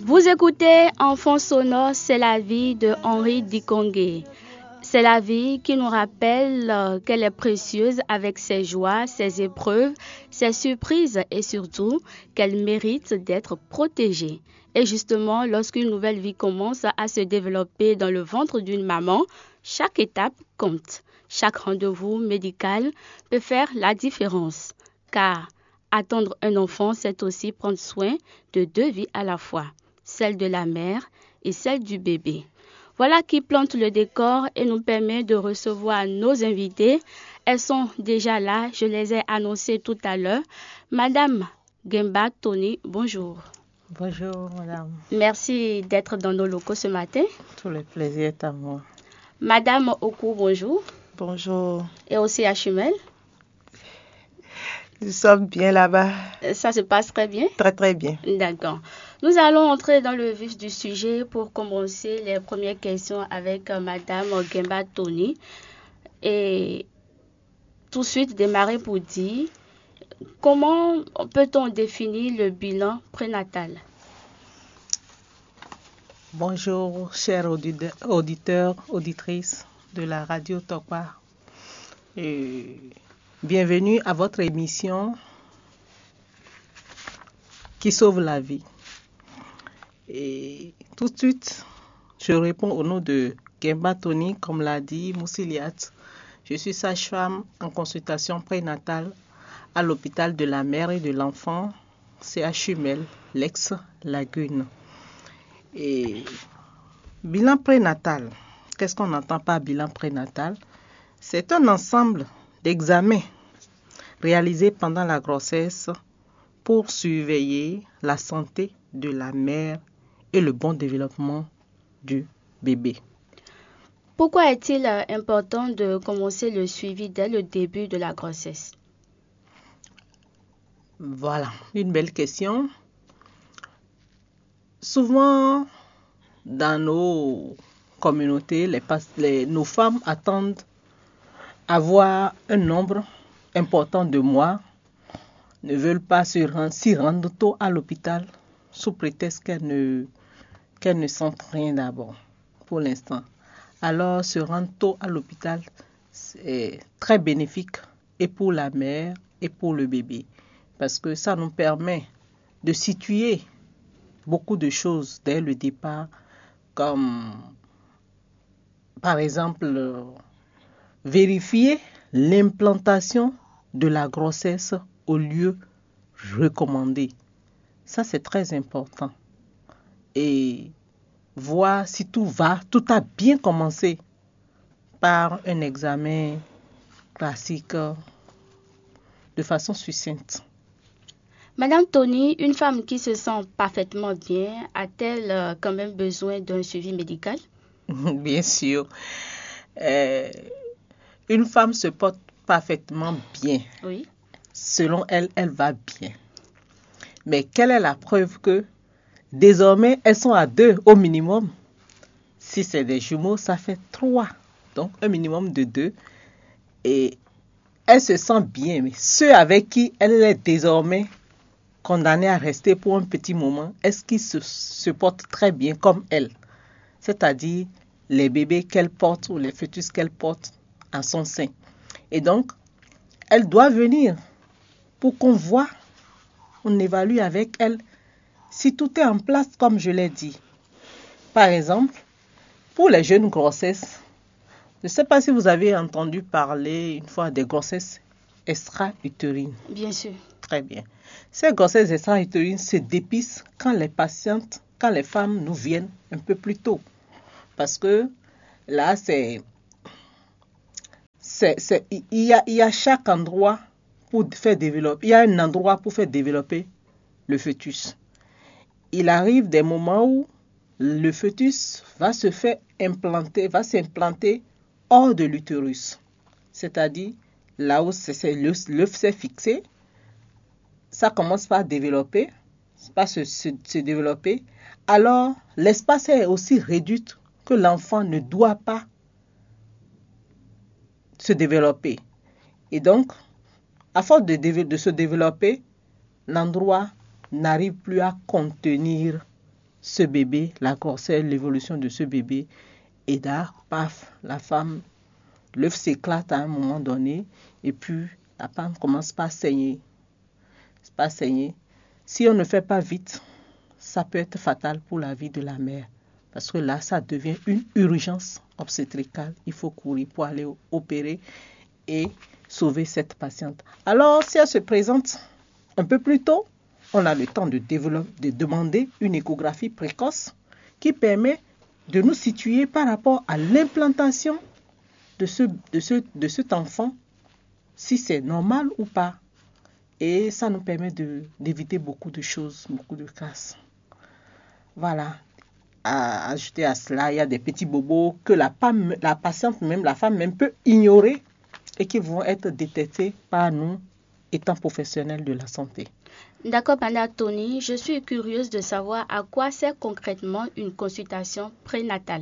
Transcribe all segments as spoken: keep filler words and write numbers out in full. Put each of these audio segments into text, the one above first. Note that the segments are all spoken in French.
Vous écoutez Enfants sonores, c'est la vie de Henri Dikongué. C'est la vie qui nous rappelle euh, qu'elle est précieuse avec ses joies, ses épreuves, ses surprises et surtout qu'elle mérite d'être protégée. Et justement, lorsqu'une nouvelle vie commence à se développer dans le ventre d'une maman, chaque étape compte. Chaque rendez-vous médical peut faire la différence. Car attendre un enfant, c'est aussi prendre soin de deux vies à la fois, celle de la mère et celle du bébé. Voilà qui plante le décor et nous permet de recevoir nos invités. Elles sont déjà là, je les ai annoncées tout à l'heure. Madame Gemba Tony, bonjour. Bonjour, madame. Merci d'être dans nos locaux ce matin. Tout le plaisir est à moi. Madame Oku, bonjour. Bonjour. Et aussi à Chumel. Nous sommes bien là-bas. Ça se passe très bien? Très, très bien. D'accord. Nous allons entrer dans le vif du sujet pour commencer les premières questions avec euh, Madame Gemba Tony. Et tout de suite démarrer pour dire comment peut-on définir le bilan prénatal? Bonjour, chers auditeurs, auditrices de la radio Tokpa. Et bienvenue à votre émission qui sauve la vie. Et tout de suite, je réponds au nom de Gemba Tony, comme l'a dit Moussiliat. Je suis sage-femme en consultation prénatale à l'hôpital de la mère et de l'enfant, c'est à Chumel, l'ex-Lagune. Et bilan prénatal, qu'est-ce qu'on entend par bilan prénatal? C'est un ensemble d'examens réalisés pendant la grossesse pour surveiller la santé de la mère et le bon développement du bébé. Pourquoi est-il important de commencer le suivi dès le début de la grossesse? Voilà, une belle question. Souvent, dans nos communautés, les, les, nos femmes attendent avoir un nombre important de mois, ne veulent pas s'y rendre, s'y rendre tôt à l'hôpital, sous prétexte qu'elles ne, qu'elles ne sentent rien d'abord, pour l'instant. Alors, se rendre tôt à l'hôpital, c'est très bénéfique, et pour la mère, et pour le bébé. Parce que ça nous permet de situer beaucoup de choses dès le départ, comme par exemple euh, vérifier l'implantation de la grossesse au lieu recommandé. Ça, c'est très important. Et voir si tout va, tout a bien commencé par un examen classique de façon succincte. Madame Tony, une femme qui se sent parfaitement bien, a-t-elle euh, quand même besoin d'un suivi médical? Bien sûr. Euh, une femme se porte parfaitement bien. Oui. Selon elle, elle va bien. Mais quelle est la preuve que désormais, elles sont à deux au minimum? Si c'est des jumeaux, ça fait trois. Donc, un minimum de deux. Et elle se sent bien. Mais ceux avec qui elle est désormais condamnée à rester pour un petit moment, est-ce qu'ils se, se portent très bien comme elle? C'est-à-dire les bébés qu'elle porte ou les fœtus qu'elle porte en son sein. Et donc, elle doit venir pour qu'on voit, on évalue avec elle si tout est en place comme je l'ai dit. Par exemple, pour les jeunes grossesses, je ne sais pas si vous avez entendu parler une fois des grossesses extra-utérines. Bien sûr. Très bien. Ces grossesses extra-utérines se dépistent quand les patientes, quand les femmes nous viennent un peu plus tôt. Parce que là, c'est, c'est, c'est, il y a, il y a chaque endroit pour faire développer, il y a un endroit pour faire développer le fœtus. Il arrive des moments où le fœtus va se faire implanter, va s'implanter hors de l'utérus. C'est-à-dire, là où c'est, c'est, l'œuf s'est fixé, ça commence par développer, par se, se, se développer. Alors, l'espace est aussi réduit que l'enfant ne doit pas se développer. Et donc, à force de, de se développer, l'endroit n'arrive plus à contenir ce bébé, la grossesse, l'évolution de ce bébé. Et là, paf, la femme, l'œuf s'éclate à un moment donné et puis la femme commence pas à saigner. Pas à saigner. Si on ne fait pas vite, ça peut être fatal pour la vie de la mère. Parce que là, ça devient une urgence obstétricale. Il faut courir pour aller opérer et sauver cette patiente. Alors, si elle se présente un peu plus tôt, on a le temps de, développer, de demander une échographie précoce qui permet de nous situer par rapport à l'implantation de, ce, de, ce, de cet enfant, si c'est normal ou pas. Et ça nous permet de, d'éviter beaucoup de choses, beaucoup de casses. Voilà. À ajouter à cela, il y a des petits bobos que la, femme, la patiente même, la femme même peut ignorer et qui vont être détectés par nous, étant professionnels de la santé. D'accord, Madame Tony, je suis curieuse de savoir à quoi sert concrètement une consultation prénatale.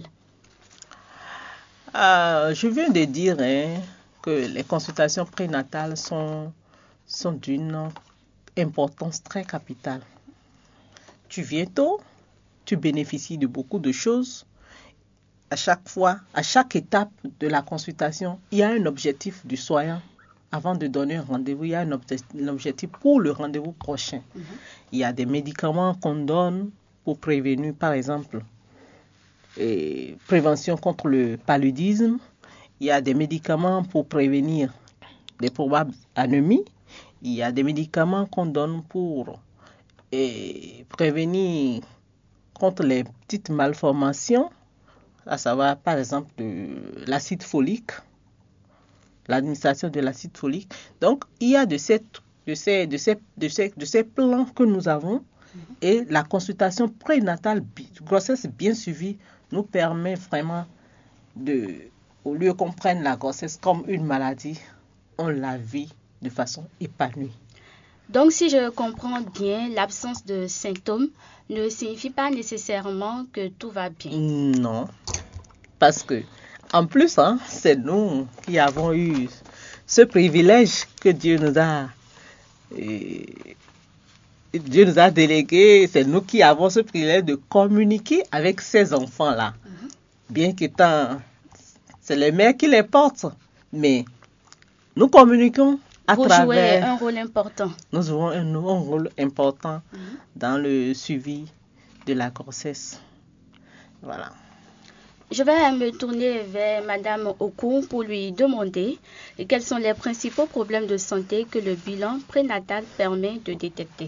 Euh, je viens de dire hein, que les consultations prénatales sont, sont d'une importance très capitale. Tu viens tôt, tu bénéficies de beaucoup de choses. À chaque fois, à chaque étape de la consultation, il y a un objectif du soignant. Avant de donner un rendez-vous, il y a un, obje- un objectif pour le rendez-vous prochain. Mm-hmm. Il y a des médicaments qu'on donne pour prévenir, par exemple, et prévention contre le paludisme. Il y a des médicaments pour prévenir des probables anémies. Il y a des médicaments qu'on donne pour et, prévenir contre les petites malformations, à savoir par exemple de l'acide folique, l'administration de l'acide folique. Donc, il y a de, cette, de, ces, de, ces, de, ces, de ces plans que nous avons mm-hmm. et la consultation prénatale, grossesse bien suivie, nous permet vraiment de, au lieu qu'on prenne la grossesse comme une maladie, on la vit de façon épanouie. Donc, si je comprends bien, l'absence de symptômes ne signifie pas nécessairement que tout va bien. Non, parce que, en plus, hein, c'est nous qui avons eu ce privilège que Dieu nous a, et, Dieu nous a délégué, c'est nous qui avons ce privilège de communiquer avec ces enfants-là. Mm-hmm. Bien qu'étant, c'est les mères qui les portent, mais nous communiquons à Vous travers... Vous jouez un rôle important. Nous jouons un, un rôle important mm-hmm. dans le suivi de la grossesse. Voilà. Je vais me tourner vers Madame Okou pour lui demander quels sont les principaux problèmes de santé que le bilan prénatal permet de détecter.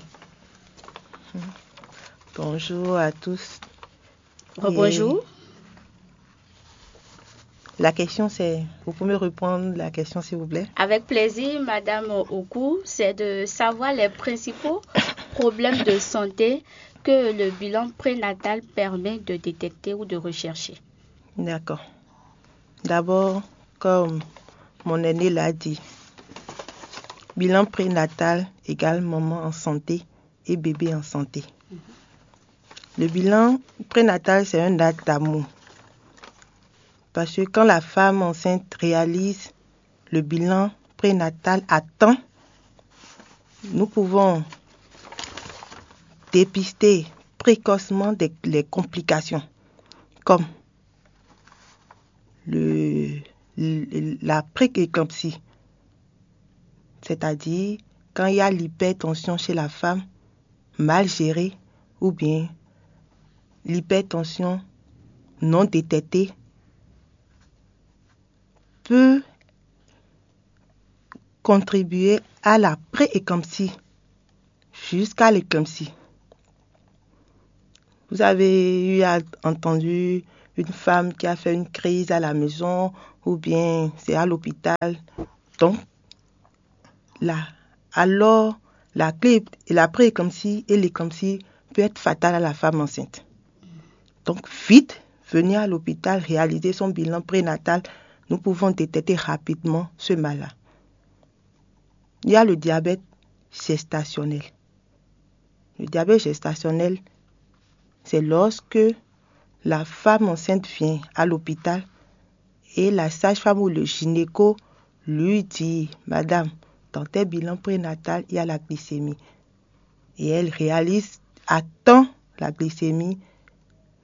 Bonjour à tous. Bonjour. La question c'est, vous pouvez me répondre la question s'il vous plaît? Avec plaisir, Madame Okou, c'est de savoir les principaux problèmes de santé que le bilan prénatal permet de détecter ou de rechercher. D'accord. D'abord, comme mon aîné l'a dit, bilan prénatal égale maman en santé et bébé en santé. Mm-hmm. Le bilan prénatal, c'est un acte d'amour. Parce que quand la femme enceinte réalise le bilan prénatal à temps, nous pouvons dépister précocement des, les complications, comme le, le, la pré-éclampsie, c'est-à-dire quand il y a l'hypertension chez la femme mal gérée ou bien l'hypertension non détectée peut contribuer à la pré-éclampsie jusqu'à l'éclampsie. Vous avez eu entendu une femme qui a fait une crise à la maison ou bien c'est à l'hôpital. Donc, là, alors la, la pré-éclampsie et l'éclampsie peut être fatale à la femme enceinte. Donc, vite, venir à l'hôpital, réaliser son bilan prénatal, nous pouvons détecter rapidement ce mal-là. Il y a le diabète gestationnel. Le diabète gestationnel, c'est lorsque la femme enceinte vient à l'hôpital et la sage-femme ou le gynéco lui dit « Madame, dans tes bilans prénatals, il y a la glycémie. » Et elle réalise à temps la glycémie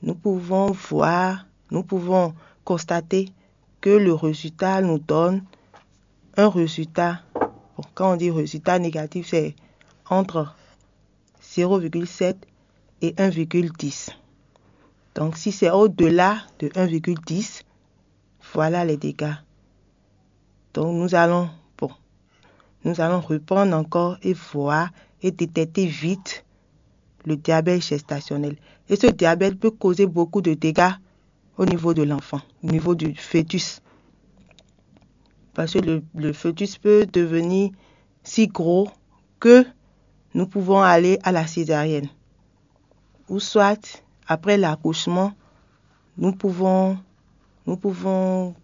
nous pouvons voir, nous pouvons constater que le résultat nous donne un résultat. Bon, quand on dit résultat négatif, c'est entre zéro virgule sept et un virgule dix. Donc, si c'est au-delà de un virgule dix, voilà les dégâts. Donc, nous allons, bon, nous allons reprendre encore et voir et détecter vite le diabète gestationnel. Et ce diabète peut causer beaucoup de dégâts au niveau de l'enfant, au niveau du fœtus. Parce que le, le fœtus peut devenir si gros que nous pouvons aller à la césarienne. Ou soit, après l'accouchement, nous pouvons, nous pouvons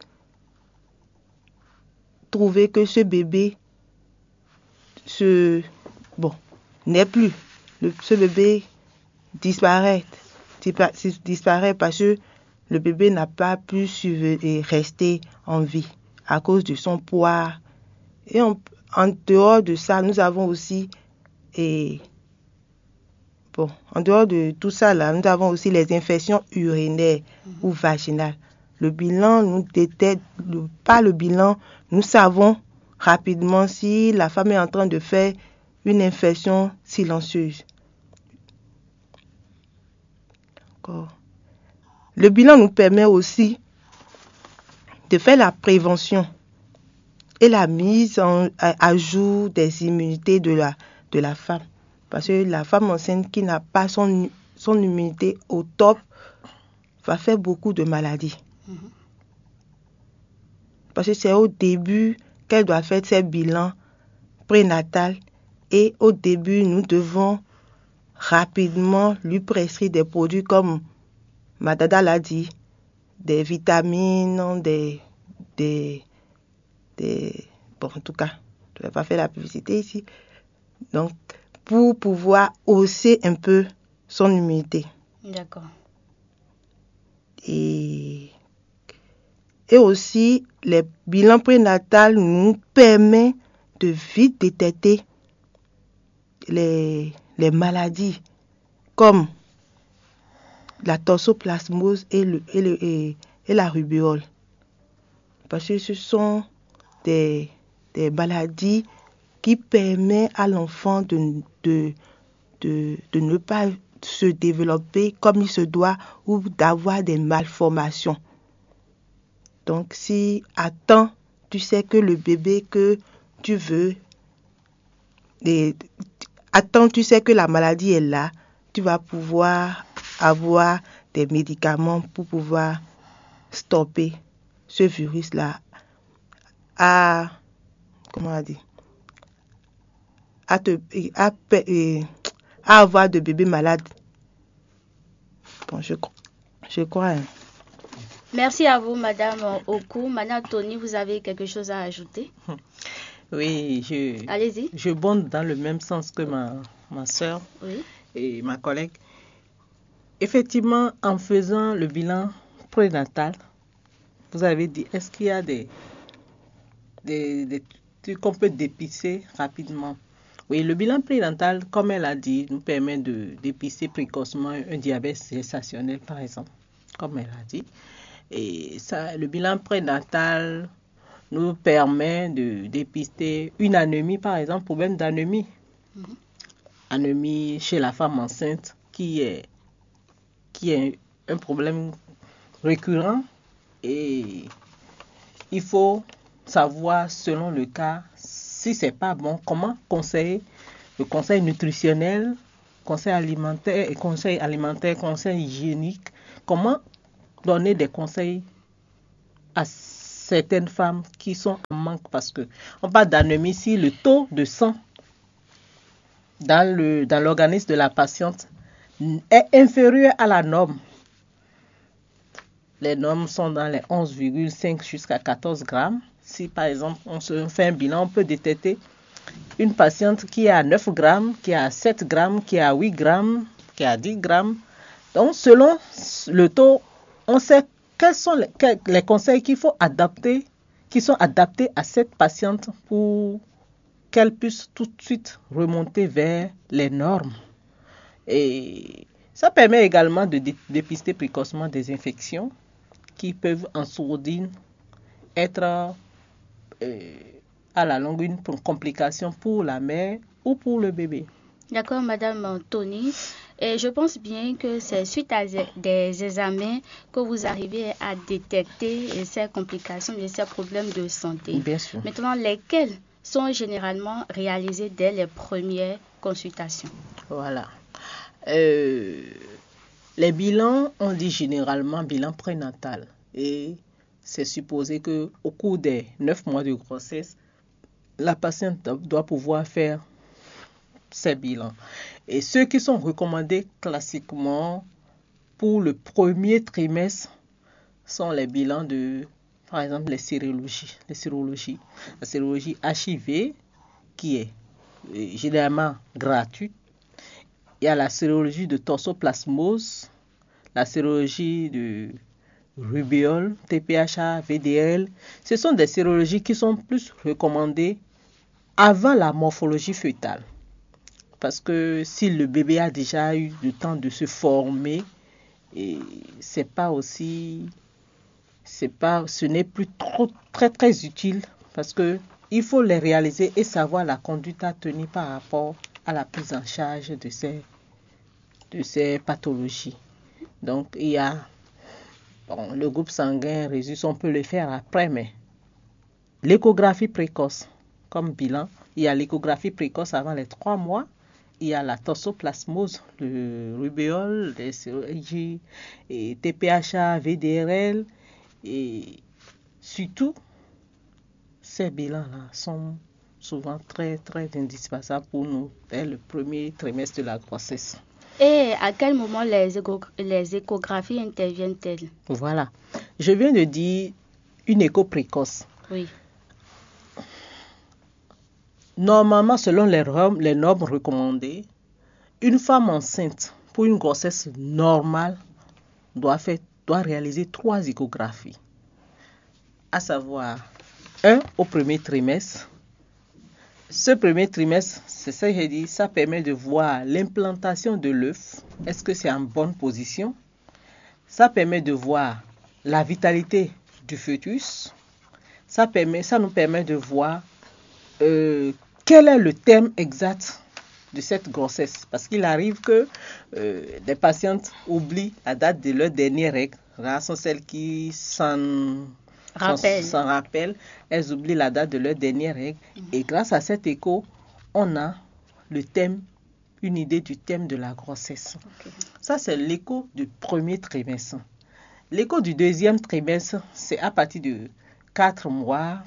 trouver que ce bébé se, bon, n'est plus. Le, ce bébé disparaît, disparaît parce que le bébé n'a pas pu rester en vie à cause de son poids. Et on, en dehors de ça, nous avons aussi, et, bon, en dehors de tout ça, là, nous avons aussi les infections urinaires mmh. ou vaginales. Le bilan nous détecte, le, pas le bilan, nous savons rapidement si la femme est en train de faire une infection silencieuse. Encore. Le bilan nous permet aussi de faire la prévention et la mise en, à, à jour des immunités de la, de la femme. Parce que la femme enceinte qui n'a pas son, son immunité au top va faire beaucoup de maladies. Mm-hmm. Parce que c'est au début qu'elle doit faire ses bilans prénatals et au début, nous devons rapidement lui prescrire des produits comme Madada l'a dit, des vitamines, des, des, des... Bon, en tout cas, je ne vais pas faire la publicité ici. Donc, pour pouvoir hausser un peu son immunité. D'accord. Et, et aussi, les bilans prénatals nous permettent de vite détecter les, les maladies comme la toxoplasmose et, le, et, le, et, et la rubéole. Parce que ce sont des, des maladies qui permettent à l'enfant de, de, de, de ne pas se développer comme il se doit ou d'avoir des malformations. Donc, si à temps, tu sais que le bébé que tu veux, et, à temps, tu sais que la maladie est là, tu vas pouvoir avoir des médicaments pour pouvoir stopper ce virus-là à, comment on dit, à, te, à, à avoir de bébés malades. Bon, je, je crois. Hein. Merci à vous, Madame Oku. Madame Tony, vous avez quelque chose à ajouter? Oui, je, Allez-y. Je bonde dans le même sens que ma, ma soeur oui. et ma collègue. Effectivement, en faisant le bilan prénatal, vous avez dit, est-ce qu'il y a des, des, des trucs qu'on peut dépister rapidement? Oui, le bilan prénatal, comme elle a dit, nous permet de dépister précocement un diabète gestationnel, par exemple, comme elle a dit. Et ça, le bilan prénatal nous permet de dépister une anémie, par exemple, problème d'anémie. Mm-hmm. Anémie chez la femme enceinte qui est, qui est un problème récurrent et il faut savoir, selon le cas, si c'est pas bon, comment conseiller, le conseil nutritionnel, conseil alimentaire, conseil alimentaire, conseil hygiénique, comment donner des conseils à certaines femmes qui sont en manque parce que on parle d'anémie si le taux de sang dans le dans l'organisme de la patiente est inférieur à la norme. Les normes sont dans les onze virgule cinq jusqu'à quatorze grammes. Si par exemple on se fait un bilan, on peut détecter une patiente qui est à neuf grammes, qui est à sept grammes, qui est à huit grammes, qui est à dix grammes. Donc selon le taux, on sait quels sont les, quels, les conseils qu'il faut adapter, qui sont adaptés à cette patiente pour qu'elle puisse tout de suite remonter vers les normes. Et Ça permet également de dé- dépister précocement des infections qui peuvent en sourdine être euh, à la longue une complication pour la mère ou pour le bébé. D'accord, Madame Tony. Et je pense bien que c'est suite à des- des examens que vous arrivez à détecter ces complications et ces problèmes de santé. Bien sûr. Maintenant, lesquels sont généralement réalisés dès les premières consultations? Voilà. Euh, les bilans, on dit généralement bilan prénatal. Et c'est supposé qu'au cours des neuf mois de grossesse, la patiente doit pouvoir faire ces bilans. Et ceux qui sont recommandés classiquement pour le premier trimestre sont les bilans de, par exemple, les sérologies. Les sérologies. La sérologie H I V, qui est euh, généralement gratuite. Il y a la sérologie de toxoplasmose, la sérologie de rubéole, T P H A, V D R L. Ce sont des sérologies qui sont plus recommandées avant la morphologie fœtale. Parce que si le bébé a déjà eu le temps de se former, et c'est pas aussi, c'est pas, ce n'est plus trop très très utile parce que il faut les réaliser et savoir la conduite à tenir par rapport à la prise en charge de ces de ces pathologies. Donc il y a bon, le groupe sanguin Rhésus, on peut le faire après, mais l'échographie précoce comme bilan, il y a l'échographie précoce avant les trois mois. Il y a la toxoplasmose, le rubéole, les sérologies, et T P H A, V D R L. Et surtout, ces bilans-là sont souvent très, très indispensables pour nous dès le premier trimestre de la grossesse. Et à quel moment les, écho- les échographies interviennent-elles? Voilà. Je viens de dire une écho précoce. Oui. Normalement, selon les normes, les normes recommandées, une femme enceinte pour une grossesse normale doit, faire, doit réaliser trois échographies. À savoir, un au premier trimestre. Ce premier trimestre, c'est ça que j'ai dit, ça permet de voir l'implantation de l'œuf. Est-ce que c'est en bonne position? Ça permet de voir la vitalité du fœtus. Ça, permet, ça nous permet de voir euh, quel est le terme exact de cette grossesse. Parce qu'il arrive que euh, des patientes oublient la date de leur dernière règle. Rares sont celles qui s'en Rappel. s'en rappellent. Elles oublient la date de leur dernière règle. Mm-hmm. Et grâce à cet écho, on a le thème, une idée du thème de la grossesse. Okay. Ça, c'est l'écho du premier trimestre. L'écho du deuxième trimestre, c'est à partir de quatre mois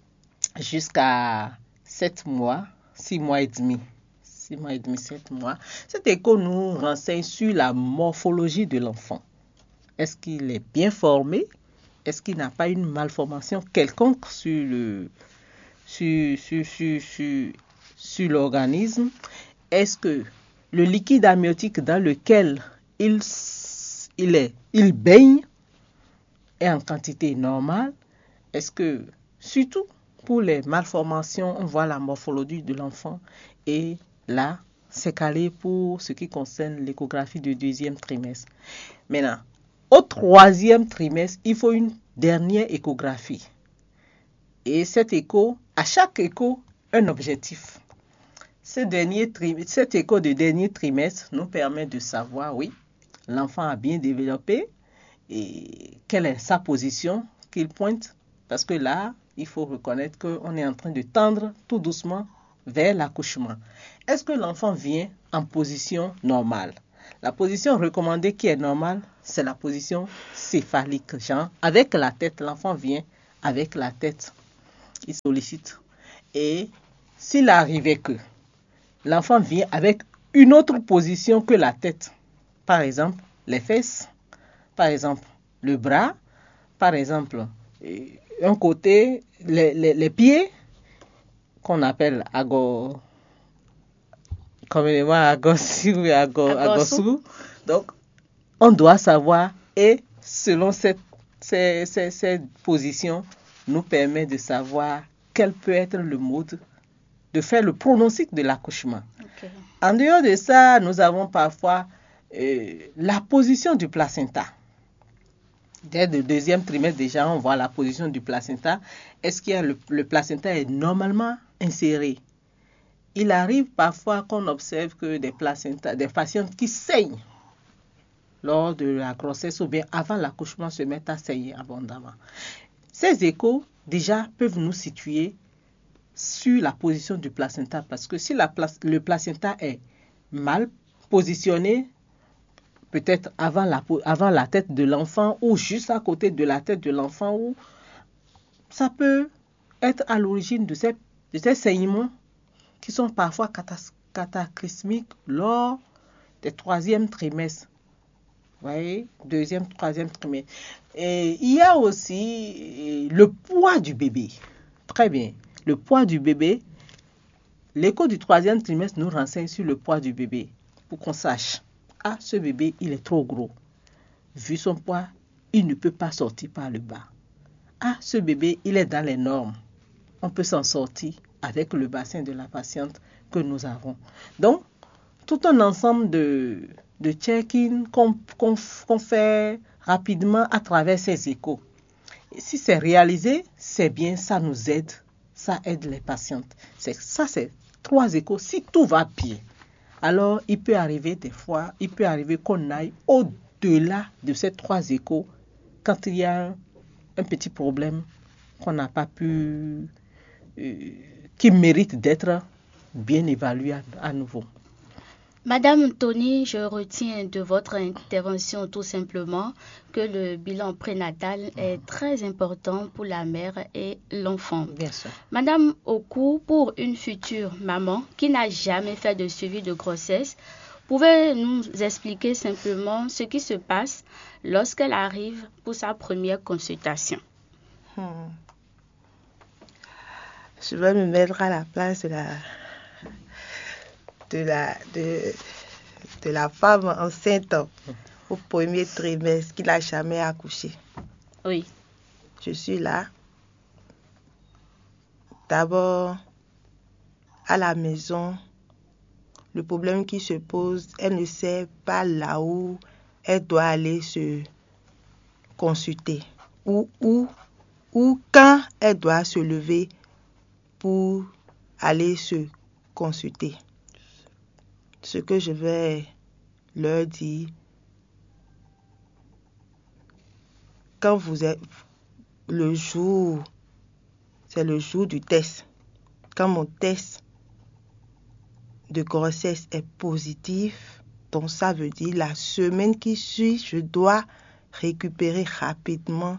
jusqu'à sept mois, six mois et demi. six mois et demi, sept mois. Cet écho nous renseigne sur la morphologie de l'enfant. Est-ce qu'il est bien formé? Est-ce qu'il n'a pas une malformation quelconque sur, le, sur, sur, sur, sur, sur l'organisme? Est-ce que le liquide amniotique dans lequel il, il, est, il baigne est en quantité normale? Est-ce que, surtout pour les malformations, on voit la morphologie de l'enfant et là, c'est calé pour ce qui concerne l'échographie du deuxième trimestre. Maintenant, au troisième trimestre, il faut une dernière échographie. Et cet écho, à chaque écho, un objectif. Ce dernier tri- cet écho de dernier trimestre nous permet de savoir, oui, l'enfant a bien développé et quelle est sa position qu'il pointe. Parce que là, il faut reconnaître qu'on est en train de tendre tout doucement vers l'accouchement. Est-ce que l'enfant vient en position normale? La position recommandée qui est normale, c'est la position céphalique. Genre, avec la tête, l'enfant vient avec la tête. Il sollicite. Et s'il arrivait que l'enfant vient avec une autre position que la tête, par exemple, les fesses, par exemple, le bras, par exemple, un côté, les, les, les pieds, qu'on appelle ago, communément agossu ou agossou. Donc, on doit savoir, et selon cette, cette, cette, cette position, nous permet de savoir quel peut être le mode de faire le pronostic de l'accouchement. Okay. En dehors de ça, nous avons parfois euh, la position du placenta. Dès le deuxième trimestre, déjà, on voit la position du placenta. Est-ce que le, le placenta est normalement inséré? Il arrive parfois qu'on observe que des placentas, des patientes qui saignent lors de la grossesse ou bien avant l'accouchement se mettent à saigner abondamment. Ces échos, déjà, peuvent nous situer sur la position du placenta parce que si la place, le placenta est mal positionné, peut-être avant la, avant la tête de l'enfant ou juste à côté de la tête de l'enfant, ou ça peut être à l'origine de ces, de ces saignements qui sont parfois catas, cataclysmiques lors des troisième trimestres. Vous voyez, deuxième, troisième trimestre. Et il y a aussi le poids du bébé. Très bien. Le poids du bébé, l'écho du troisième trimestre nous renseigne sur le poids du bébé pour qu'on sache. Ah, ce bébé, il est trop gros. Vu son poids, il ne peut pas sortir par le bas. Ah, ce bébé, il est dans les normes. On peut s'en sortir avec le bassin de la patiente que nous avons. Donc, tout un ensemble de, de check-in qu'on, qu'on, qu'on fait rapidement à travers ces échos. Et si c'est réalisé, c'est bien, ça nous aide, ça aide les patientes. C'est, ça, c'est trois échos. Si tout va bien, alors il peut arriver des fois, il peut arriver qu'on aille au-delà de ces trois échos quand il y a un, un petit problème qu'on n'a pas pu, euh, qui mérite d'être bien évalué à, à nouveau. Madame Tony, je retiens de votre intervention tout simplement que le bilan prénatal mmh. est très important pour la mère et l'enfant. Bien sûr. Madame Oku, pour une future maman qui n'a jamais fait de suivi de grossesse, pouvez-vous nous expliquer simplement ce qui se passe lorsqu'elle arrive pour sa première consultation? hmm. Je vais me mettre à la place de la... De la, de, de la femme enceinte au premier trimestre qui n'a jamais accouché. Oui. Je suis là. D'abord, à la maison, le problème qui se pose, elle ne sait pas là où elle doit aller se consulter. Ou, ou, ou quand elle doit se lever pour aller se consulter. Ce que je vais leur dire, quand vous êtes le jour, c'est le jour du test. Quand mon test de grossesse est positif, donc ça veut dire la semaine qui suit, je dois récupérer rapidement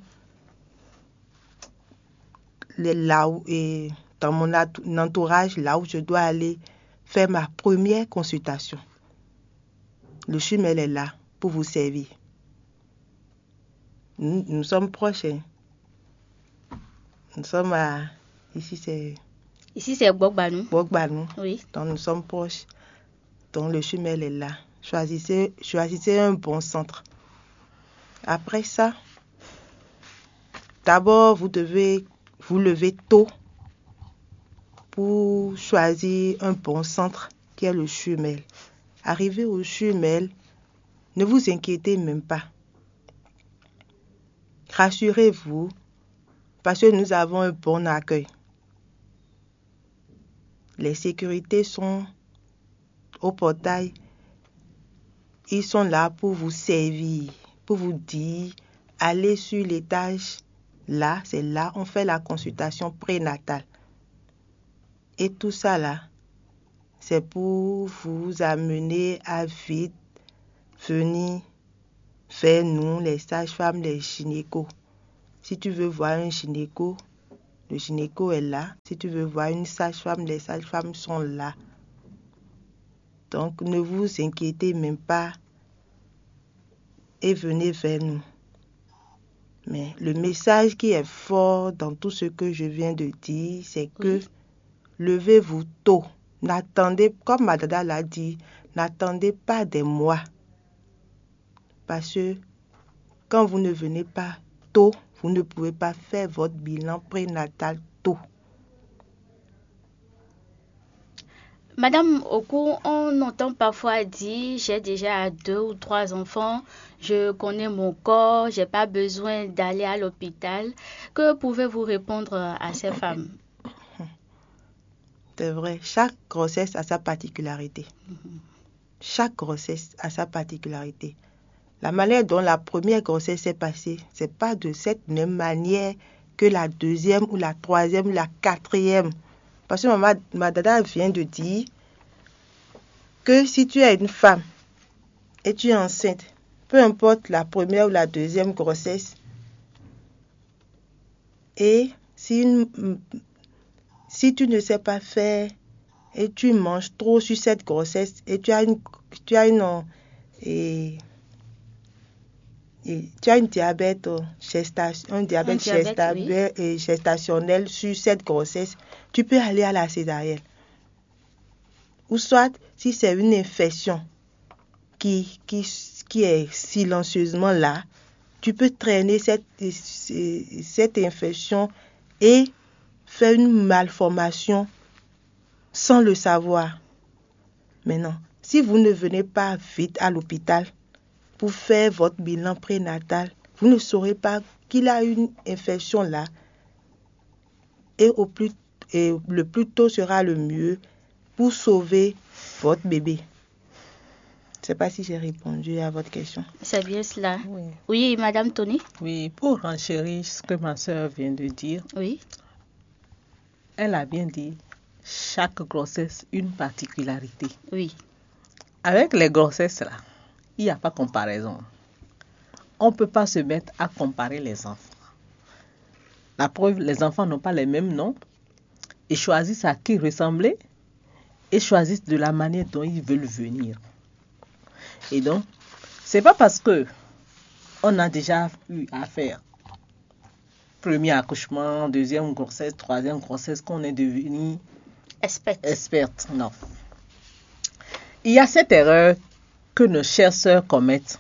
là où, et dans mon entourage, là où je dois aller faire ma première consultation. Le C H U M E L est là pour vous servir. Nous, nous sommes proches. Hein. Nous sommes à... Ici, c'est... Ici, c'est Gbogbanou. Gbogbanou. Oui. Donc, nous sommes proches. Donc, le C H U M E L est là. Choisissez, choisissez un bon centre. Après ça, d'abord, vous devez vous lever tôt pour choisir un bon centre qui est le C H U M E L. Arrivez au C H U M E L, ne vous inquiétez même pas. Rassurez-vous, parce que nous avons un bon accueil. Les sécurités sont au portail. Ils sont là pour vous servir, pour vous dire, allez sur l'étage. Là, c'est là, on fait la consultation prénatale. Et tout ça là, c'est pour vous amener à vite venir vers nous, les sages-femmes, les gynécos. Si tu veux voir un gynéco, le gynéco est là. Si tu veux voir une sage-femme, les sages-femmes sont là. Donc, ne vous inquiétez même pas et venez vers nous. Mais le message qui est fort dans tout ce que je viens de dire, c'est que oui. Levez-vous tôt. N'attendez, comme Madada l'a dit, n'attendez pas des mois. Parce que quand vous ne venez pas tôt, vous ne pouvez pas faire votre bilan prénatal tôt. Madame Oku, on entend parfois dire j'ai déjà deux ou trois enfants, je connais mon corps, j'ai pas besoin d'aller à l'hôpital. Que pouvez-vous répondre à ces femmes? C'est vrai, chaque grossesse a sa particularité. Mm-hmm. Chaque grossesse a sa particularité. La manière dont la première grossesse s'est passée, c'est pas de cette même manière que la deuxième ou la troisième ou la quatrième. Parce que maman, ma dada vient de dire que si tu es une femme et tu es enceinte, peu importe la première ou la deuxième grossesse, et si, une, si tu ne sais pas faire et tu manges trop sur cette grossesse et tu as une, tu as une, et, et, tu as une diabète, gestation, un diabète, un diabète gesta- oui. et gestationnel sur cette grossesse, tu peux aller à la césarienne. Ou soit, si c'est une infection qui, qui, qui est silencieusement là, tu peux traîner cette, cette infection et faire une malformation sans le savoir. Maintenant, si vous ne venez pas vite à l'hôpital pour faire votre bilan prénatal, vous ne saurez pas qu'il a une infection là. Et, au plus, et le plus tôt sera le mieux pour sauver votre bébé. Je ne sais pas si j'ai répondu à votre question. C'est bien cela. Oui, oui Madame Tony. Oui, pour renchérir ce que ma soeur vient de dire. Oui. Elle a bien dit, chaque grossesse, une particularité. Oui. Avec les grossesses là, il n'y a pas comparaison. On ne peut pas se mettre à comparer les enfants. La preuve, les enfants n'ont pas les mêmes noms. Ils choisissent à qui ressembler et choisissent de la manière dont ils veulent venir. Et donc, c'est pas parce que on a déjà eu à faire premier accouchement, deuxième grossesse, troisième grossesse qu'on est devenu experte. experte. Non. Il y a cette erreur que nos chères sœurs commettent.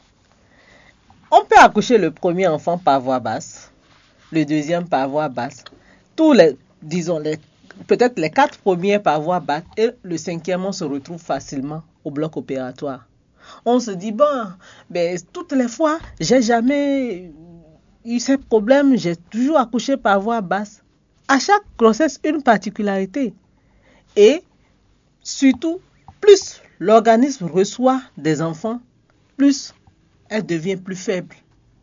On peut accoucher le premier enfant par voie basse, le deuxième par voie basse, tous les, disons, les, peut-être les quatre premiers par voie basse et le cinquième, on se retrouve facilement au bloc opératoire. On se dit, bon, ben, toutes les fois, j'ai jamais eu ces problèmes, j'ai toujours accouché par voie basse. À chaque grossesse, une particularité. Et surtout, plus l'organisme reçoit des enfants, plus elle devient plus faible.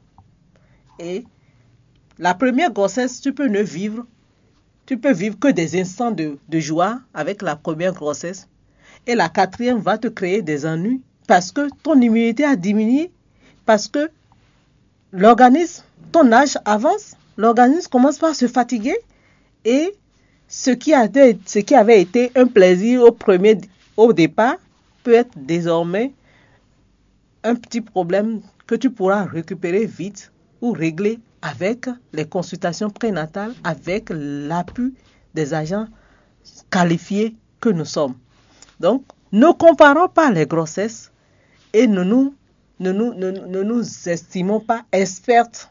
Et la première grossesse, tu peux ne vivre, tu peux vivre que des instants de, de joie avec la première grossesse. Et la quatrième va te créer des ennuis parce que ton immunité a diminué, parce que l'organisme, ton âge avance, l'organisme commence par se fatiguer et ce qui, a été, ce qui avait été un plaisir au, premier, au départ peut être désormais un petit problème que tu pourras récupérer vite ou régler avec les consultations prénatales, avec l'appui des agents qualifiés que nous sommes. Donc, ne comparons pas les grossesses et ne nous, ne nous, ne, ne nous estimons pas expertes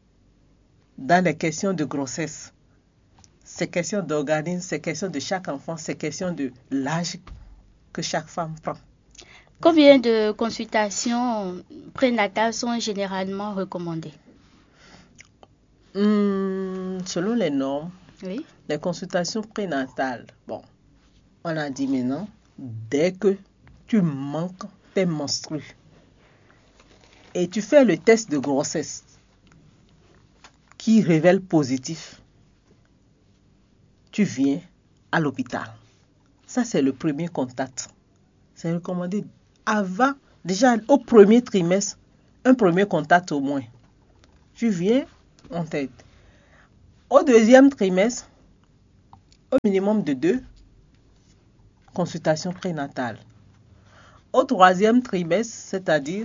dans les questions de grossesse. C'est question d'organisme, c'est question de chaque enfant, c'est question de l'âge que chaque femme prend. Combien de consultations prénatales sont généralement recommandées? Hum, selon les normes, oui. Les consultations prénatales, bon, on a dit maintenant, dès que tu manques tes menstrues et tu fais le test de grossesse qui révèle positif, tu viens à l'hôpital. Ça, c'est le premier contact. C'est recommandé avant, déjà au premier trimestre, un premier contact au moins. Tu viens, on t'aide. Au deuxième trimestre, au minimum de deux consultations prénatales. Au troisième trimestre, c'est-à-dire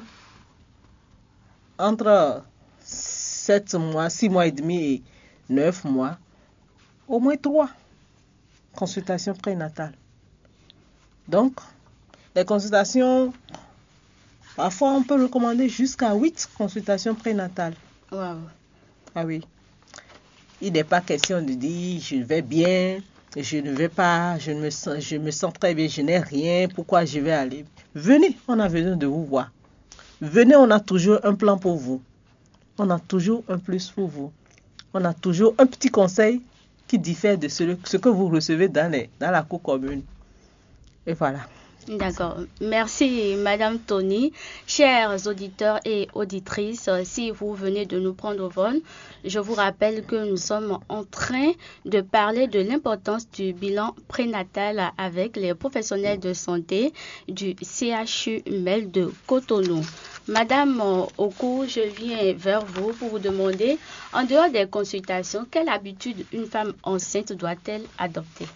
entre sept mois, six mois et demi et neuf mois, au moins trois consultations prénatales. Donc, les consultations, parfois on peut recommander jusqu'à huit consultations prénatales. Wow. Ah oui. Il n'est pas question de dire je vais bien, je ne vais pas, je me sens, je me sens très bien, je n'ai rien, pourquoi je vais aller? Venez, on a besoin de vous voir. Venez, on a toujours un plan pour vous. On a toujours un plus pour vous. On a toujours un petit conseil qui diffère de ce, ce que vous recevez dans, les, dans la cour commune. Et voilà. D'accord. Merci, Madame Tony. Chers auditeurs et auditrices, si vous venez de nous prendre au vol, je vous rappelle que nous sommes en train de parler de l'importance du bilan prénatal avec les professionnels de santé du C H U M E L de Cotonou. Madame Oku, je viens vers vous pour vous demander, en dehors des consultations, quelle habitude une femme enceinte doit-elle adopter?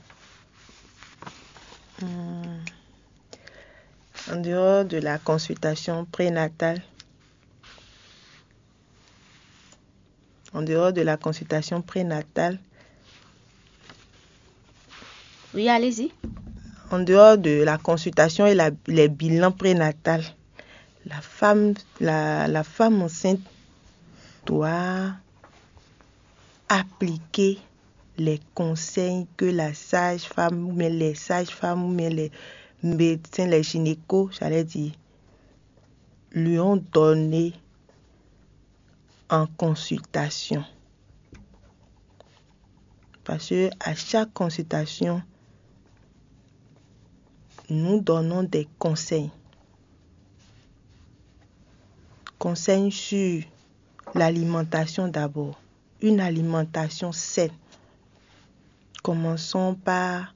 Hum. En dehors de la consultation prénatale, en dehors de la consultation prénatale, oui, allez-y. En dehors de la consultation et la, les bilans prénatals, la femme, la, la femme enceinte doit appliquer les conseils que la sage-femme ou bien les sages-femmes ou bien les médecins, les gynécos, j'allais dire, lui ont donné en consultation. Parce que à chaque consultation, nous donnons des conseils. Conseils sur l'alimentation d'abord. Une alimentation saine. Commençons par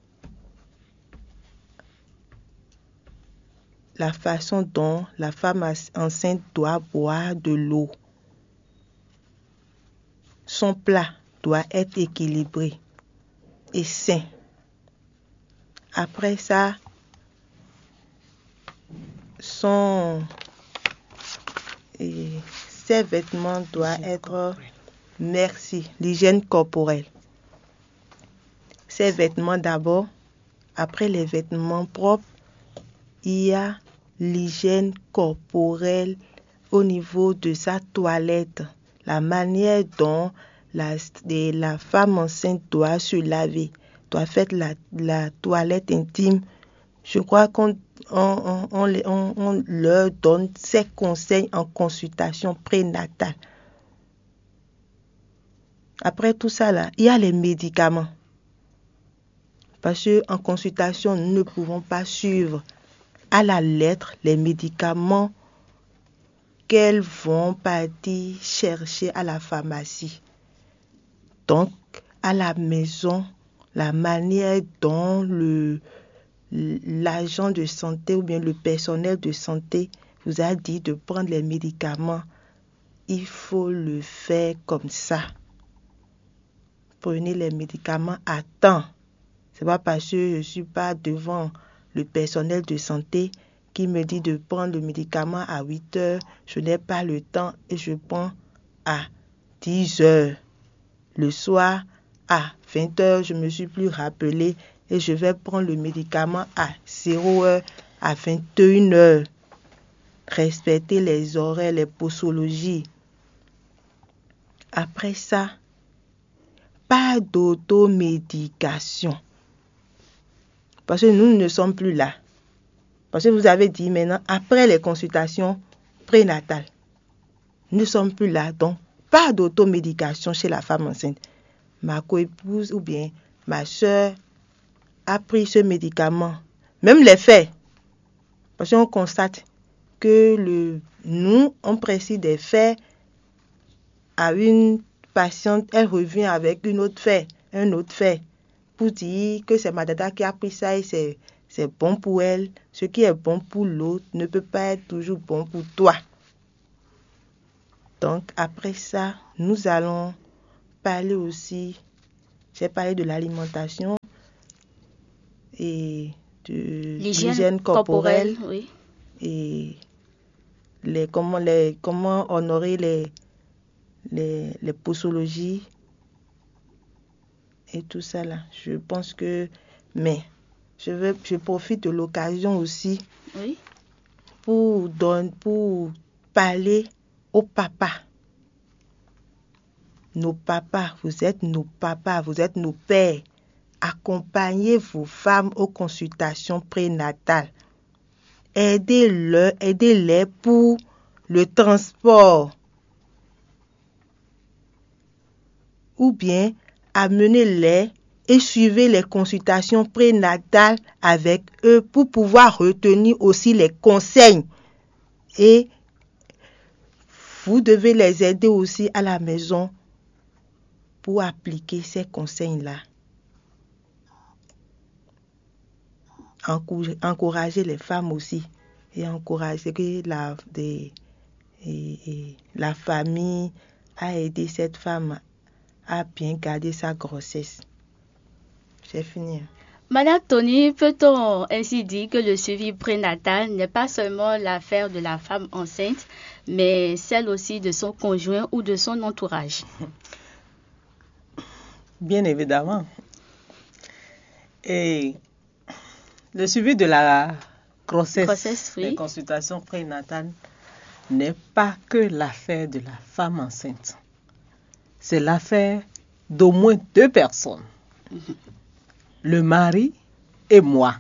la façon dont la femme enceinte doit boire de l'eau. Son plat doit être équilibré et sain. Après ça, son, et ses vêtements doivent être, merci, l'hygiène corporelle. Ses vêtements d'abord, après les vêtements propres, il y a l'hygiène corporelle au niveau de sa toilette, la manière dont la, la femme enceinte doit se laver, doit faire la, la toilette intime. Je crois qu'on on, on, on, on leur donne ces conseils en consultation prénatale. Après tout ça, là, il y a les médicaments. Parce qu'en consultation, nous ne pouvons pas suivre à la lettre les médicaments qu'elles vont partir chercher à la pharmacie. Donc, à la maison, la manière dont le, l'agent de santé ou bien le personnel de santé vous a dit de prendre les médicaments, il faut le faire comme ça. Prenez les médicaments à temps. Ce n'est pas parce que je ne suis pas devant le personnel de santé qui me dit de prendre le médicament à huit heures, je n'ai pas le temps et je prends à dix heures. Le soir, à vingt heures, je ne me suis plus rappelé et je vais prendre le médicament à zéro heure, à vingt et une heures. Respectez les horaires, les posologies. Après ça, pas d'automédication. Parce que nous ne sommes plus là. Parce que vous avez dit maintenant, après les consultations prénatales, nous ne sommes plus là. Donc, pas d'automédication chez la femme enceinte. Ma coépouse ou bien ma soeur a pris ce médicament. Même les faits. Parce qu'on constate que le, nous, on précise des faits à une patiente, elle revient avec une autre fait, un autre fait, pour dire que c'est ma dada qui a pris ça et c'est, c'est bon pour elle. Ce qui est bon pour l'autre ne peut pas être toujours bon pour toi. Donc, après ça, nous allons parler aussi, j'ai parlé de l'alimentation et de l'hygiène, l'hygiène corporelle, corporelle oui. Et les, comment, les, comment honorer les, les, les posologies et tout ça là. Je pense que, mais je, veux, je profite de l'occasion aussi oui. pour, don, pour parler aux papas. Nos papas, vous êtes nos papas, vous êtes nos pères. accompagnez vos femmes aux consultations prénatales. Aidez-les, aidez-les pour le transport. Ou bien amenez-les et suivez les consultations prénatales avec eux pour pouvoir retenir aussi les conseils. Et vous devez les aider aussi à la maison pour appliquer ces conseils-là. Encourager les femmes aussi et encourager la, des, et, et la famille à aider cette femme à bien garder sa grossesse. J'ai fini. Madame Tony, peut-on ainsi dire que le suivi prénatal n'est pas seulement l'affaire de la femme enceinte, mais celle aussi de son conjoint ou de son entourage? Bien évidemment. Et le suivi de la grossesse, grossesse oui. Les consultations prénatales n'est pas que l'affaire de la femme enceinte. C'est l'affaire d'au moins deux personnes. Mm-hmm. Le mari et moi.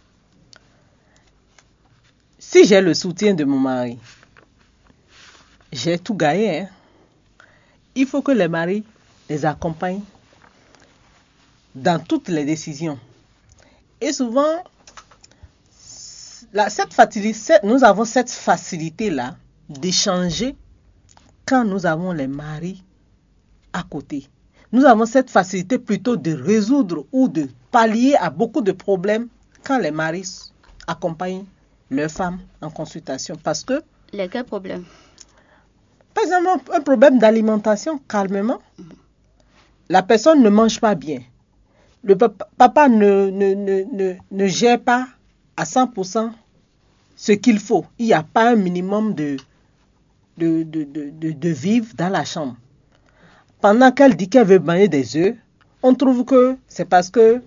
Si j'ai le soutien de mon mari, j'ai tout gagné. Hein? Il faut que les maris les accompagnent dans toutes les décisions. Et souvent, la, cette facilité, nous avons cette facilité-là d'échanger quand nous avons les maris à côté. Nous avons cette facilité plutôt de résoudre ou de pallier à beaucoup de problèmes quand les maris accompagnent leurs femmes en consultation. Parce que... Lesquels problèmes? Par exemple, un problème d'alimentation, calmement. Mm-hmm. La personne ne mange pas bien. Le papa ne, ne, ne, ne, ne gère pas à cent pour cent ce qu'il faut. Il n'y a pas un minimum de, de, de, de, de, de vivre dans la chambre. Pendant qu'elle dit qu'elle veut manger des œufs, on trouve que c'est parce que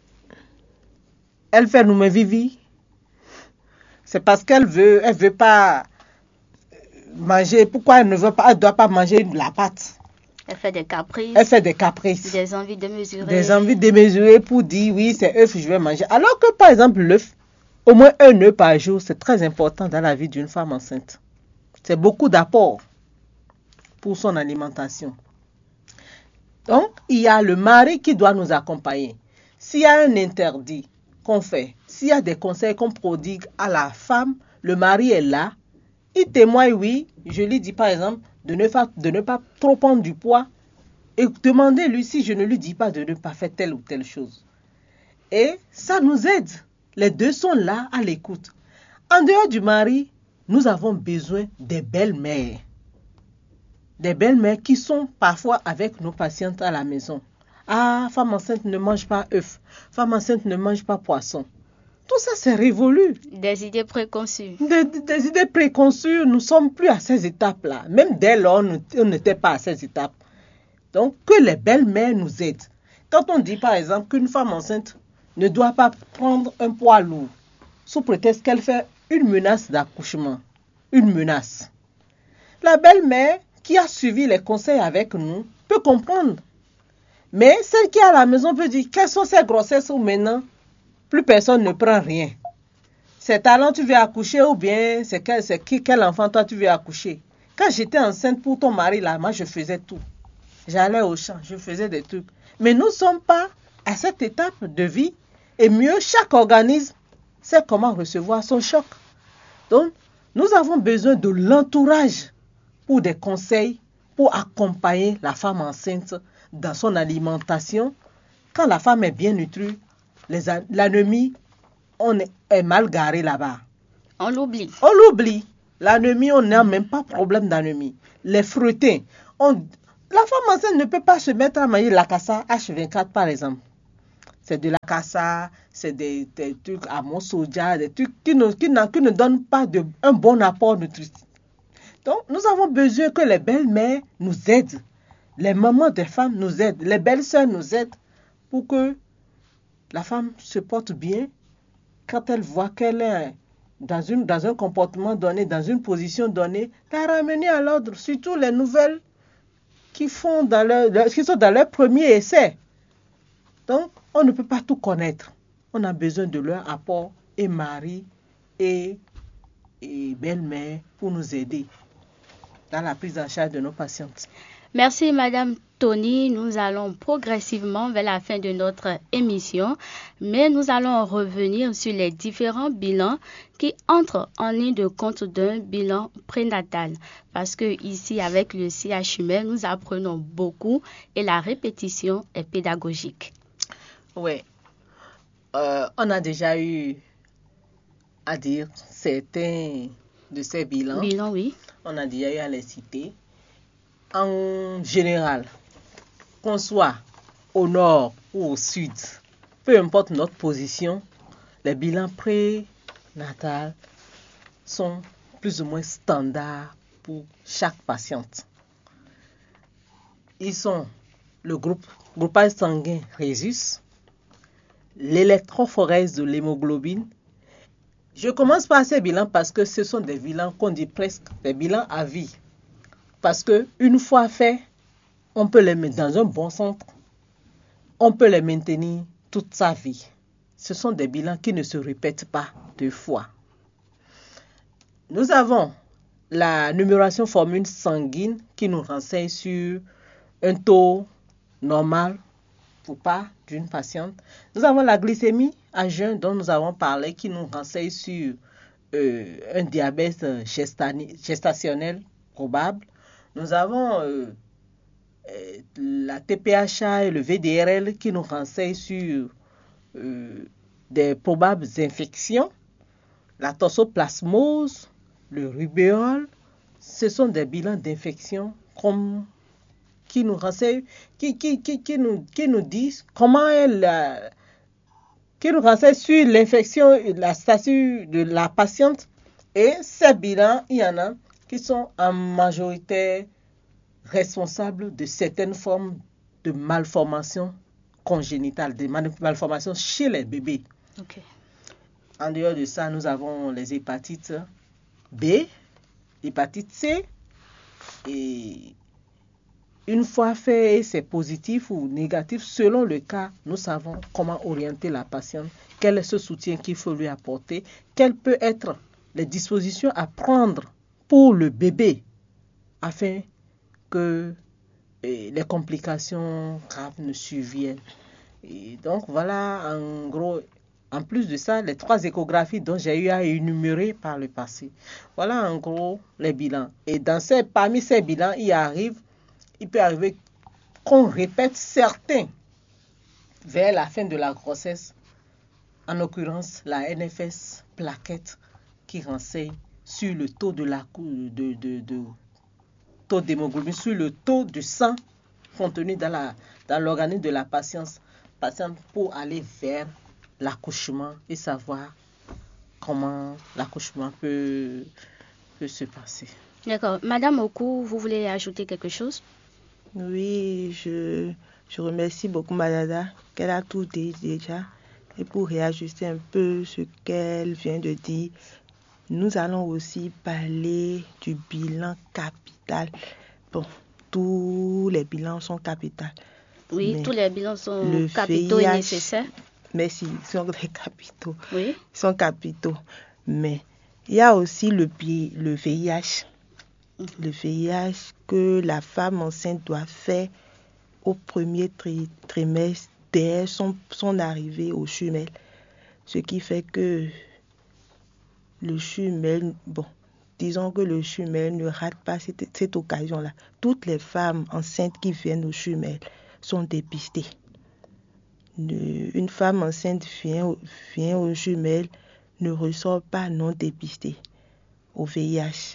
elle fait nous vivi. C'est parce qu'elle veut, elle veut pas manger. Pourquoi elle ne veut pas, elle doit pas manger de la pâte? Elle fait des caprices. Elle fait des caprices. Des envies démesurées. Des envies démesurées pour dire oui, c'est œuf, je vais manger. Alors que par exemple l'œuf, au moins un œuf par jour, c'est très important dans la vie d'une femme enceinte. C'est beaucoup d'apport pour son alimentation. Donc, il y a le mari qui doit nous accompagner. S'il y a un interdit qu'on fait, s'il y a des conseils qu'on prodigue à la femme, le mari est là. Il témoigne, oui, je lui dis par exemple, de ne pas, de ne pas trop prendre du poids et demandez-lui si je ne lui dis pas de ne pas faire telle ou telle chose. Et ça nous aide. Les deux sont là à l'écoute. En dehors du mari, nous avons besoin des belles-mères. Des belles-mères qui sont parfois avec nos patientes à la maison. Ah, femme enceinte ne mange pas œufs. Femme enceinte ne mange pas poisson. Tout ça, c'est révolu. Des idées préconçues. Des, des idées préconçues, nous ne sommes plus à ces étapes-là. Même dès lors, on n'était pas à ces étapes. Donc, que les belles-mères nous aident. Quand on dit, par exemple, qu'une femme enceinte ne doit pas prendre un poids lourd, sous prétexte qu'elle fait une menace d'accouchement, une menace. La belle-mère qui a suivi les conseils avec nous peut comprendre. Mais celle qui est à la maison peut dire, quelles sont ces grossesses où maintenant, plus personne ne prend rien. C'est talent, tu veux accoucher ou bien c'est quel, c'est qui, quel enfant toi tu veux accoucher. Quand j'étais enceinte pour ton mari là, moi je faisais tout. J'allais au champ, je faisais des trucs. Mais nous ne sommes pas à cette étape de vie. Et mieux, chaque organisme sait comment recevoir son choc. Donc, nous avons besoin de l'entourage pour des conseils, pour accompagner la femme enceinte dans son alimentation. Quand la femme est bien nutrie, les, l'anémie, on est, est mal garé là-bas. On l'oublie. On l'oublie. L'anémie, on n'a même pas de problème d'anémie. Les frettins, on, la femme enceinte ne peut pas se mettre à manger la cassa H vingt-quatre par exemple. C'est de la cassa, c'est des, des trucs à mon soja, des trucs qui ne, qui ne, qui ne donnent pas de, un bon apport nutritif. Donc, nous avons besoin que les belles-mères nous aident. Les mamans des femmes nous aident. Les belles-sœurs nous aident pour que la femme se porte bien quand elle voit qu'elle est dans, une, dans un comportement donné, dans une position donnée, la ramener à l'ordre. Surtout les nouvelles qui, font dans leur, qui sont dans leur premier essai. Donc, on ne peut pas tout connaître. On a besoin de leur apport, et mari et, et belle-mère, pour nous aider dans la prise en charge de nos patientes. Merci, Madame Tony. Nous allons progressivement vers la fin de notre émission, mais nous allons revenir sur les différents bilans qui entrent en ligne de compte d'un bilan prénatal. Parce que ici, avec le C H U M E L, nous apprenons beaucoup et la répétition est pédagogique. Oui, euh, on a déjà eu à dire certains de ces bilans. Bilan, oui. On a déjà eu à les citer. En général, qu'on soit au nord ou au sud, peu importe notre position, les bilans prénatals sont plus ou moins standards pour chaque patiente. Ils sont le groupe, groupage sanguin Rhésus, l'électrophorèse de l'hémoglobine. Je commence par ces bilans parce que ce sont des bilans qu'on dit presque des bilans à vie. Parce qu'une fois fait, on peut les mettre dans un bon centre. On peut les maintenir toute sa vie. Ce sont des bilans qui ne se répètent pas deux fois. Nous avons la numération formule sanguine qui nous renseigne sur un taux normal ou pas d'une patiente. Nous avons la glycémie à jeun dont nous avons parlé qui nous renseigne sur euh, un diabète gestani- gestationnel probable. Nous avons euh, euh, la T P H A et le V D R L qui nous renseignent sur euh, des probables infections. La toxoplasmose, le rubéole, ce sont des bilans d'infection comme, qui nous renseignent, qui, qui, qui, qui, nous, qui nous disent comment elle, euh, qui nous renseignent sur l'infection, la statut de la patiente. Et ces bilans, il y en a qui sont en majorité responsables de certaines formes de malformations congénitales, de malformations chez les bébés. Okay. En dehors de ça, nous avons les hépatites B, l'hépatite C, et une fois fait, c'est positif ou négatif, selon le cas, nous savons comment orienter la patiente, quel est ce soutien qu'il faut lui apporter, quelles peuvent être les dispositions à prendre pour le bébé afin que eh, les complications graves ne surviennent. Et donc voilà, en gros, en plus de ça, les trois échographies dont j'ai eu à énumérer par le passé. Voilà en gros les bilans. Et dans ces, parmi ces bilans, il arrive, il peut arriver qu'on répète certains vers la fin de la grossesse. En l'occurrence, la N F S plaquette qui renseigne sur le taux de la de, de, de taux d'hémoglobine, sur le taux de sang contenu dans la dans l'organisme de la patiente, patiente pour aller vers l'accouchement et savoir comment l'accouchement peut, peut se passer. D'accord. Madame Oku, vous voulez ajouter quelque chose? Oui, je, je remercie beaucoup Madada, qu'elle a tout dit déjà. Et pour réajuster un peu ce qu'elle vient de dire, nous allons aussi parler du bilan capital. Bon, tous les bilans sont capitaux. Oui, tous les bilans sont le capitaux V I H, et nécessaires. Merci, ils sont des capitaux. Oui. Ils sont capitaux. Mais il y a aussi le, le V I H. Le V I H que la femme enceinte doit faire au premier tri- trimestre dès son, son arrivée au C H U M E L. Ce qui fait que le C H U M E L, bon, disons que le C H U M E L ne rate pas cette, cette occasion-là. Toutes les femmes enceintes qui viennent au C H U M E L sont dépistées. Ne, une femme enceinte vient, vient au C H U M E L ne ressort pas non dépistée au V I H.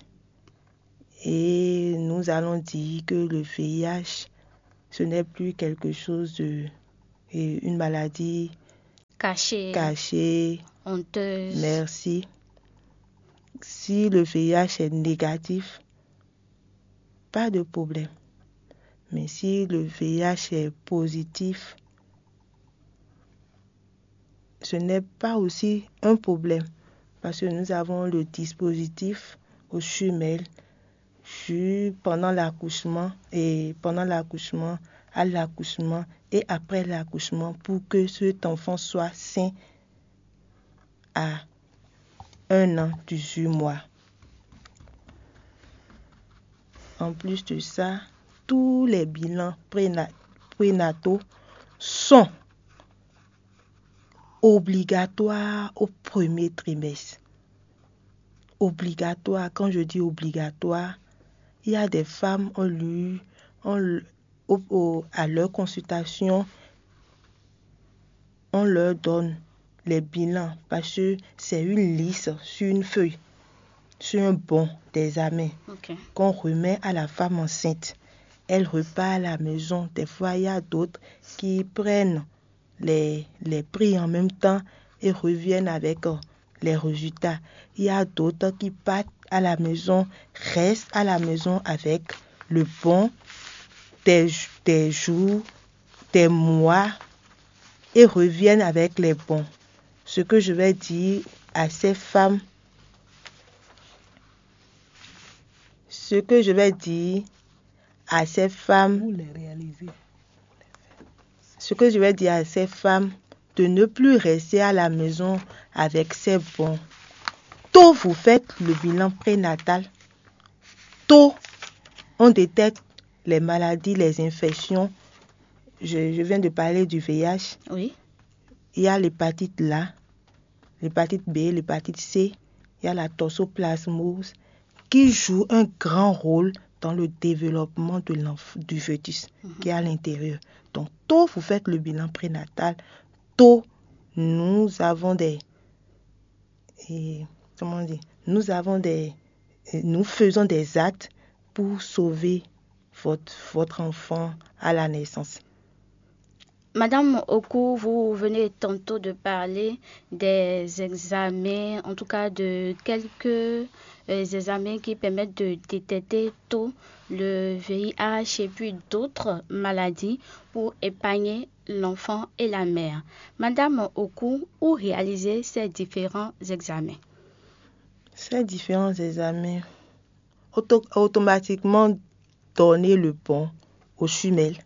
Et nous allons dire que le V I H, ce n'est plus quelque chose de... une maladie cachée, cachée, honteuse. Merci. Si le V I H est négatif, pas de problème. Mais si le V I H est positif, ce n'est pas aussi un problème. Parce que nous avons le dispositif au C H U M E L pendant l'accouchement et pendant l'accouchement, à l'accouchement et après l'accouchement pour que cet enfant soit sain à un an, dix-huit mois. En plus de ça, tous les bilans préna- prénataux sont obligatoires au premier trimestre. Obligatoire, quand je dis obligatoire, il y a des femmes, on lui, on, au, au, à leur consultation, on leur donne les bilans parce que c'est une liste sur une feuille, sur un bon d'examen Okay. qu'on remet à la femme enceinte. Elle repart à la maison. Des fois, il y a d'autres qui prennent les, les prix en même temps et reviennent avec euh, les résultats. Il y a d'autres qui partent à la maison, restent à la maison avec le bon des, des jours, des mois et reviennent avec les bons. Ce que je vais dire à ces femmes, ce que je vais dire à ces femmes, Vous les réalisez. ce que je vais dire à ces femmes, de ne plus rester à la maison avec ces bons. Tôt vous faites le bilan prénatal. Tôt on détecte les maladies, les infections. Je, je viens de parler du V I H. Oui. Il y a l'hépatite A, l'hépatite B, l'hépatite C. Il y a la toxoplasmose qui joue un grand rôle dans le développement de du fœtus mm-hmm. qui est à l'intérieur. Donc, tôt vous faites le bilan prénatal, tôt nous avons des, et, comment dire, nous avons des, nous faisons des actes pour sauver votre, votre enfant à la naissance. Madame Oku, vous venez tantôt de parler des examens, en tout cas de quelques euh, examens qui permettent de détecter tôt le V I H et puis d'autres maladies pour épargner l'enfant et la mère. Madame Oku, où réaliser ces différents examens? Ces différents examens, auto- automatiquement donner le bon aux jumelles.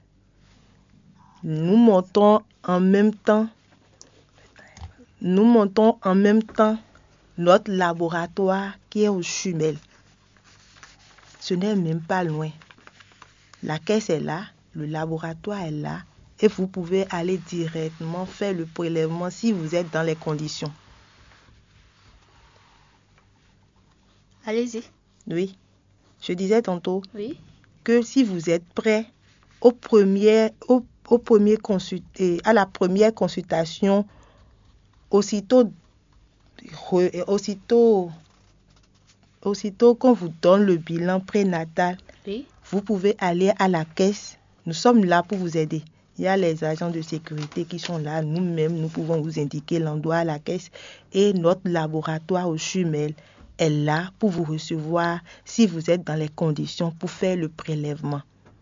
Nous montons en même temps, nous montons en même temps notre laboratoire qui est aux jumelles. Ce n'est même pas loin. La caisse est là, le laboratoire est là, et vous pouvez aller directement faire le prélèvement si vous êtes dans les conditions. Allez-y. Oui, je disais tantôt oui. que si vous êtes prêt au premier, au Au premier consult, à la première consultation, aussitôt, aussitôt, aussitôt qu'on vous donne le bilan prénatal, oui. vous pouvez aller à la caisse. Nous sommes là pour vous aider. Il y a les agents de sécurité qui sont là. Nous-mêmes, nous pouvons vous indiquer l'endroit à la caisse. Et notre laboratoire aux jumelles est là pour vous recevoir si vous êtes dans les conditions pour faire le prélèvement.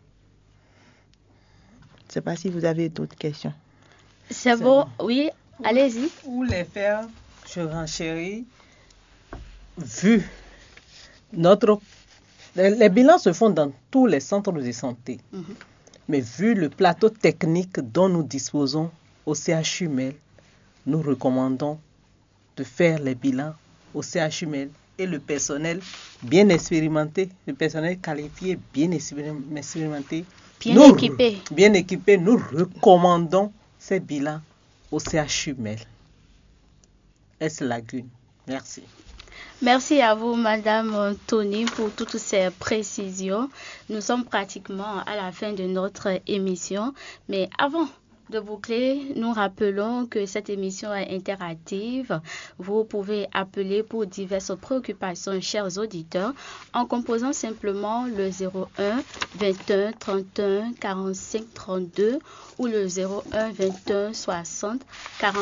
Je ne sais pas si vous avez d'autres questions. C'est bon, oui, allez-y. Où les faire, je renchéris. Vu notre... Les, les bilans se font dans tous les centres de santé. Mm-hmm. Mais vu le plateau technique dont nous disposons au C H U M E L, nous recommandons de faire les bilans au C H U M E L et le personnel bien expérimenté, le personnel qualifié, bien expérimenté, Bien nous, équipé. Bien équipé, nous recommandons ces bilans au C H U M E L. S-Lagune. Merci. Merci à vous, Madame Tony, pour toutes ces précisions. Nous sommes pratiquement à la fin de notre émission, mais avant de boucler, nous rappelons que cette émission est interactive. Vous pouvez appeler pour diverses préoccupations, chers auditeurs, en composant simplement le zéro un vingt et un trente et un quarante-cinq trente-deux ou le zéro un vingt et un soixante quarante.